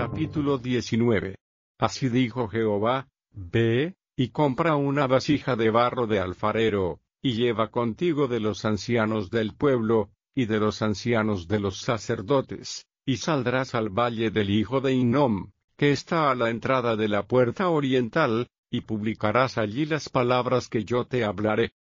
Capítulo 19. Así dijo Jehová: Ve, y compra una vasija de barro de alfarero, y lleva contigo de los ancianos del pueblo, y de los ancianos de los sacerdotes, y saldrás al valle del hijo de Hinnom, que está a la entrada de la puerta oriental, y publicarás allí las palabras que yo te hablaré.